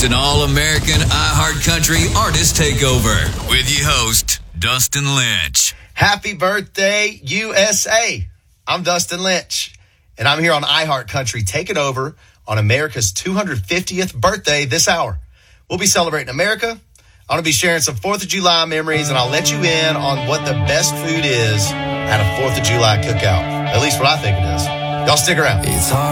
It's an all-American iHeartCountry Artist Takeover with your host, Dustin Lynch. Happy birthday, USA. I'm Dustin Lynch, and I'm here on iHeartCountry taking over on America's 250th birthday this hour. We'll be celebrating America. I'm going to be sharing some 4th of July memories, and I'll let you in on what the best food is at a 4th of July cookout. At least what I think it is. Y'all stick around. It's hard.